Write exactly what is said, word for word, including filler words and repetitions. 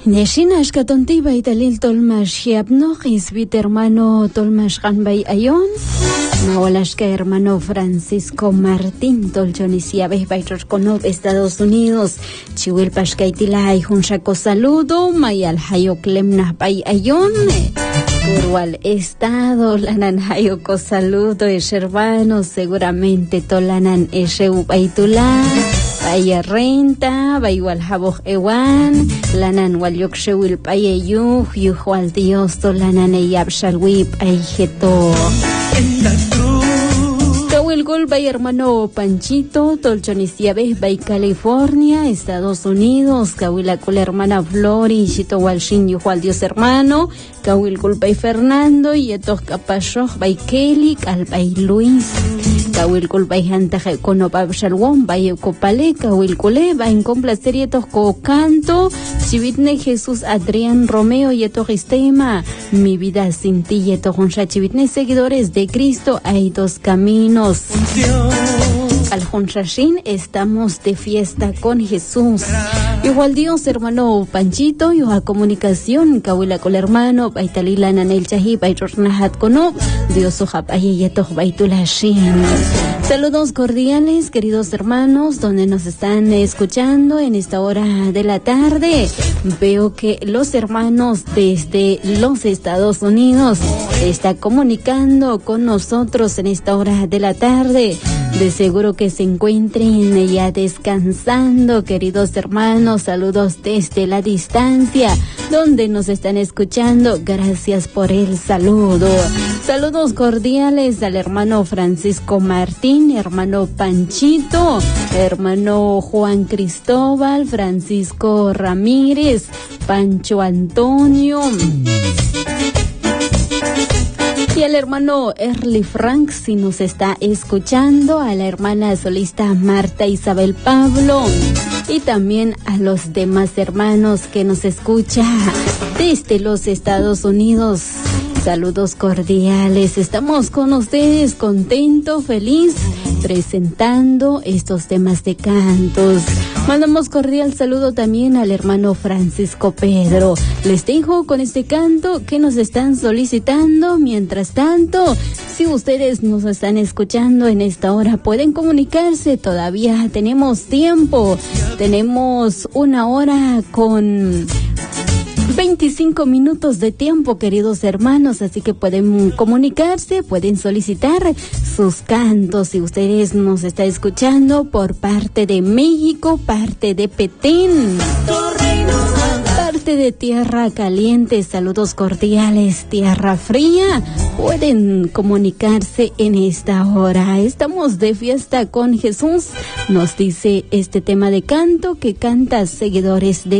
Neshinash katontiba italil tolmash yabno isbit hermano tolmash ganbay ayon. Nawalashka hermano Francisco Martín Tolchonisiabes Baitor Conov Estados Unidos. Chihuil Pashkaitilay Junchaco saludo. Mayal Hayo Clemna Bay ayon. Urwal Estado Lanan Hayoko saludo. Es hermano seguramente Tolanan Esheu Baitula. Baya renta, bayual haboj ewan, lanan wal yokshewil payeyuh, yuhwal dios to lanan eyab shalwip ayjeto. Kawil gol bay hermano Panchito, Tolchonisiabes bay California, Estados Unidos, kawila kul hermana Flori, chito walshin yuhwal dios hermano, kawil gol bay Fernando, yetos kapashoh bay Kelly, kal bay Luis. Kawil kul bay hantaje kono babshalwon bay kopale kawil kule bay complacer yetos ko canto chivitne Jesús Adrián Romeo yeto gistema mi vida sin ti yeto honsha chivitne seguidores de Cristo hay dos caminos. Al Honshashin estamos de fiesta con Jesús. Igual Dios hermano Panchito yo a comunicación kawila kul hermano baitalila nanel chahi baitornahat kono Dios ojapaye yeto baitulashin. Saludos cordiales, queridos hermanos, donde nos están escuchando en esta hora de la tarde. Veo que los hermanos desde los Estados Unidos están comunicando con nosotros en esta hora de la tarde. De seguro que se encuentren ya descansando, queridos hermanos. Saludos desde la distancia, donde nos están escuchando. Gracias por el saludo. Saludos cordiales al hermano Francisco Martín, hermano Panchito, hermano Juan Cristóbal, Francisco Ramírez, Pancho Antonio. Y al hermano Erly Frank, si nos está escuchando, a la hermana solista Marta Isabel Pablo, y también a los demás hermanos que nos escuchan desde los Estados Unidos. Saludos cordiales, estamos con ustedes contento, feliz, presentando estos temas de cantos. Mandamos cordial saludo también al hermano Francisco Pedro. Les dejo con este canto que nos están solicitando. Mientras tanto, si ustedes nos están escuchando en esta hora, pueden comunicarse, todavía tenemos tiempo. Tenemos una hora con veinticinco minutos de tiempo, queridos hermanos, así que pueden comunicarse, pueden solicitar sus cantos. Si ustedes nos están escuchando por parte de México, parte de Petén, parte de Tierra Caliente, saludos cordiales, Tierra Fría, pueden comunicarse en esta hora. Estamos de fiesta con Jesús, nos dice este tema de canto que canta seguidores de